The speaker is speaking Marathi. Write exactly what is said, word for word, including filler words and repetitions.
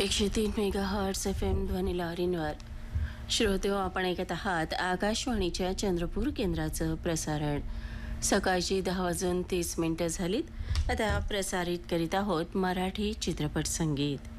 एकशे तीन मेगा हर्ट्स एफ एम ध्वनी लहरींवर श्रोतेहो, आपण ऐकत आहात आकाशवाणीच्या चंद्रपूर केंद्राचं प्रसारण. सकाळची दहा वाजून तीस मिनिटं झालीत. आता प्रसारित करीत आहोत मराठी चित्रपट संगीत.